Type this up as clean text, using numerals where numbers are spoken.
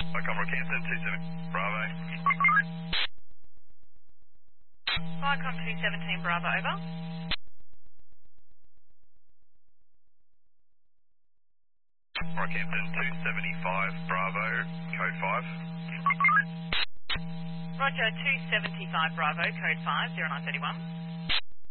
Commodore Canton 27 Bravo. Viacom 217 Bravo, over. Commodore Canton 275 Bravo, code 5. Roger, 275 Bravo, code 5, 0931.